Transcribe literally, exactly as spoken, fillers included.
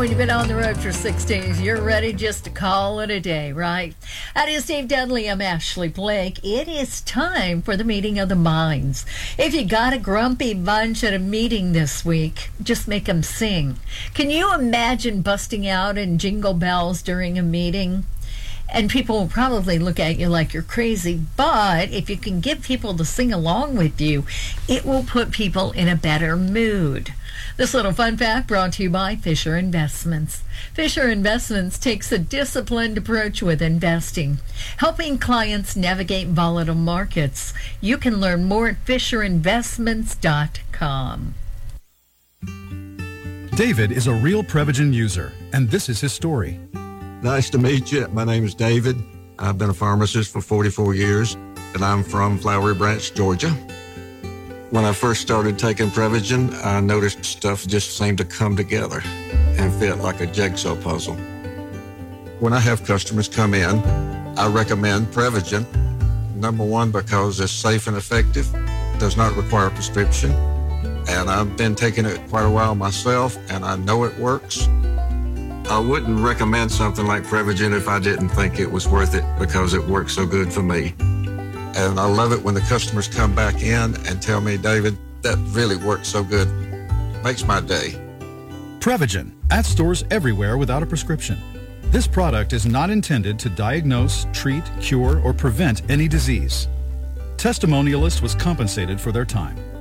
when you've been on the road for six days, you're ready just to call it a day, right? That is Dave Dudley. I'm Ashley Blake. It is time for the meeting of the minds. If you got a grumpy bunch at a meeting this week, just make them sing. Can you imagine busting out in Jingle Bells during a meeting? And people will probably look at you like you're crazy, but if you can get people to sing along with you, it will put people in a better mood. This little fun fact brought to you by Fisher Investments. Fisher Investments takes a disciplined approach with investing, helping clients navigate volatile markets. You can learn more at fisher investments dot com. David is a real Prevagen user, and this is his story. Nice to meet you. My name is David. I've been a pharmacist for forty-four years, and I'm from Flowery Branch, Georgia. When I first started taking Prevagen, I noticed stuff just seemed to come together and fit like a jigsaw puzzle. When I have customers come in, I recommend Prevagen. Number one, because it's safe and effective, does not require a prescription, and I've been taking it quite a while myself, and I know it works. I wouldn't recommend something like Prevagen if I didn't think it was worth it because it works so good for me. And I love it when the customers come back in and tell me, David, that really works so good. Makes my day. Prevagen, at stores everywhere without a prescription. This product is not intended to diagnose, treat, cure, or prevent any disease. Testimonialist was compensated for their time.